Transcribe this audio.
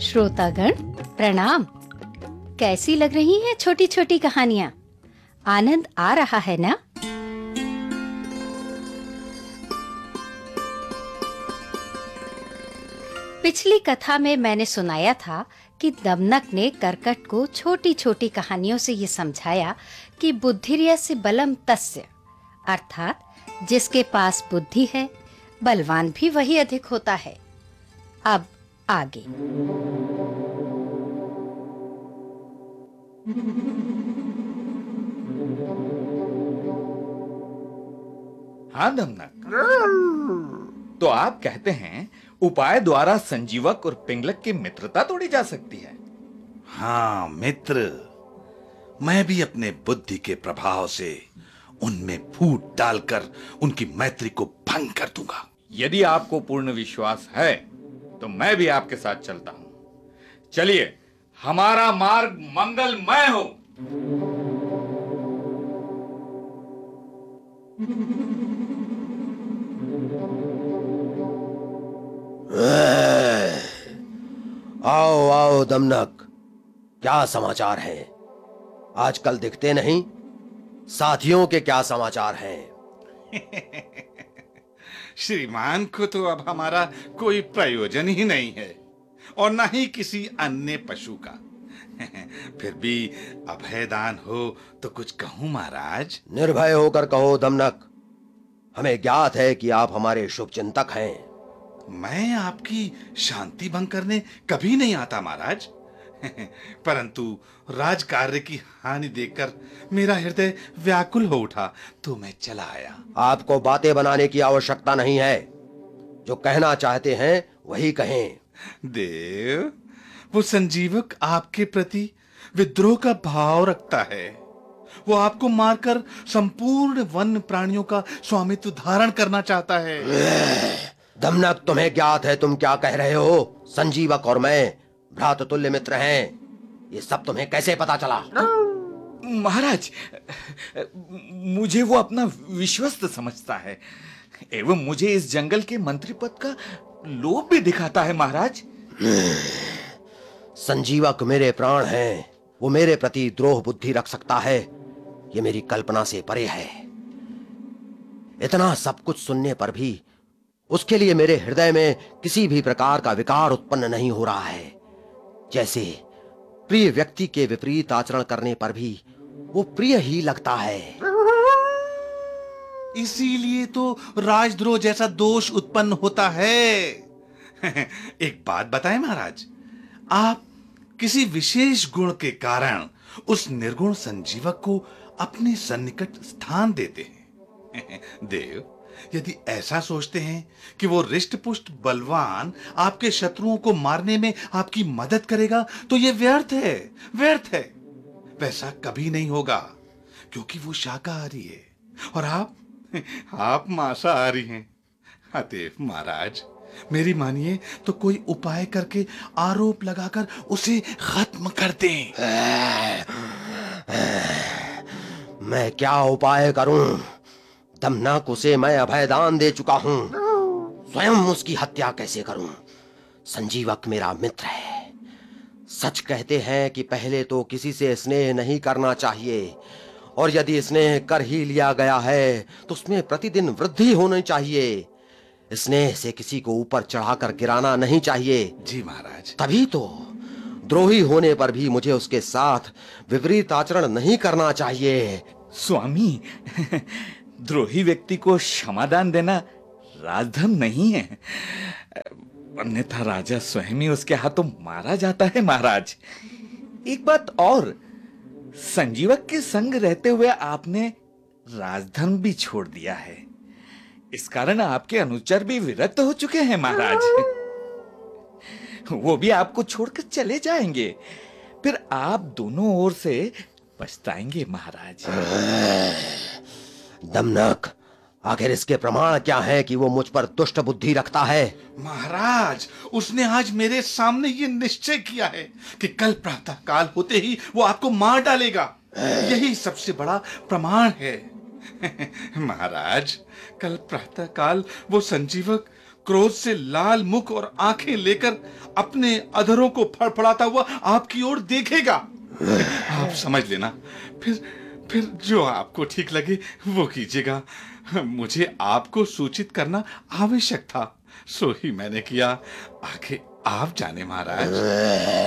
श्रोतागण प्रणाम। कैसी लग रही हैं छोटी छोटी कहानियां? आनंद आ रहा है ना? पिछली कथा में मैंने सुनाया था कि दमनक ने कर्कट को छोटी छोटी कहानियों से ये समझाया कि बुद्धिर्य से बलम तस्य, अर्थात जिसके पास बुद्धि है बलवान भी वही अधिक होता है। अब आगे। हाँ दमनक, तो आप कहते हैं उपाय द्वारा संजीवक और पिंगलक की मित्रता तोड़ी जा सकती है? हाँ मित्र, मैं भी अपने बुद्धि के प्रभाव से उनमें फूट डालकर उनकी मैत्री को भंग कर दूंगा। यदि आपको पूर्ण विश्वास है तो मैं भी आपके साथ चलता हूं। चलिए, हमारा मार्ग मंगलमय हो। आओ आओ दमनक, क्या समाचार है? आजकल दिखते नहीं। साथियों के क्या समाचार हैं? श्रीमान को तो अब हमारा कोई प्रयोजन ही नहीं है और न ही किसी अन्य पशु का। फिर भी अभयदान हो तो कुछ कहूं महाराज। निर्भय होकर कहो दमनक। हमें ज्ञात है कि आप हमारे शुभचिंतक हैं। मैं आपकी शांति भंग करने कभी नहीं आता महाराज, परंतु राज कार्य की हानि देखकर मेरा हृदय व्याकुल हो उठा तो मैं चला आया। आपको बातें बनाने की आवश्यकता नहीं है। जो कहना चाहते हैं वही कहें। देव, वो संजीवक आपके प्रति विद्रोह का भाव रखता है। वो आपको मारकर संपूर्ण वन्य प्राणियों का स्वामित्व धारण करना चाहता है। दमनक, तुम्हें ज्ञात है तुम क्या कह रहे हो? संजीवक और मैं भ्रातृतुल्य मित्र हैं। ये सब तुम्हें कैसे पता चला? महाराज, मुझे वो अपना विश्वस्त समझता है एवं मुझे इस जंगल के मंत्री पद का लोभ भी दिखाता है। महाराज, संजीवक मेरे प्राण हैं। वो मेरे प्रति द्रोह बुद्धि रख सकता है, ये मेरी कल्पना से परे है। इतना सब कुछ सुनने पर भी उसके लिए मेरे हृदय में किसी भी प्रकार का विकार उत्पन्न नहीं हो रहा है। जैसे प्रिय व्यक्ति के विपरीत आचरण करने पर भी वो प्रिय ही लगता है। इसीलिए तो राजद्रोह जैसा दोष उत्पन्न होता है। एक बात बताएं महाराज, आप किसी विशेष गुण के कारण उस निर्गुण संजीवक को अपने सन्निकट स्थान देते हैं। देव, यदि ऐसा सोचते हैं कि वो रिष्ट-पुष्ट बलवान आपके शत्रुओं को मारने में आपकी मदद करेगा तो ये व्यर्थ है, व्यर्थ है। वैसा कभी नहीं होगा, क्योंकि वो शाकाहारी है और आप मांसाहारी हैं। अतएव महाराज, मेरी मानिए तो कोई उपाय करके आरोप लगाकर उसे खत्म कर दें। मैं क्या उपाय करूं? दमनक, उसे मैं अभयदान दे चुका हूं। स्वयं उसकी हत्या कैसे करूं? संजीवक मेरा मित्र है। सच कहते हैं कि पहले तो किसी से स्नेह नहीं करना चाहिए, और यदि स्नेह कर ही लिया गया है तो उसमें प्रतिदिन वृद्धि होनी चाहिए। स्नेह से किसी को ऊपर चढ़ाकर गिराना नहीं चाहिए। जी महाराज। तभी तभी तो द्रोही होने पर भी मुझे उसके साथ विपरीत आचरण नहीं करना चाहिए। स्वामी, द्रोही व्यक्ति को क्षमादान देना राजधर्म नहीं है, अन्यथा राजा स्वयं ही उसके हाथों मारा जाता है। महाराज, एक बात और, संजीवक के संग रहते हुए आपने राजधर्म भी छोड़ दिया है। इस कारण आपके अनुचर भी विरक्त हो चुके हैं। महाराज, वो भी आपको छोड़कर चले जाएंगे। फिर आप दोनों ओर से पछताएंगे। महाराज, दमनक, आखिर इसके प्रमाण क्या है कि वो मुझ पर दुष्ट बुद्धि रखता है? महाराज, उसने आज मेरे सामने ये निश्चय किया है कि कल प्रातः काल होते ही वो आपको मार डालेगा। यही सबसे बड़ा प्रमाण है। महाराज, कल प्रातः काल वो संजीवक क्रोध से लाल मुख और आंखें लेकर अपने अधरों को फड़फड़ाता हुआ आपकी ओर देखेगा। आप समझ लेना। फिर जो आपको ठीक लगे वो कीजिएगा। मुझे आपको सूचित करना आवश्यक था, सो ही मैंने किया। आगे आप जाने महाराज।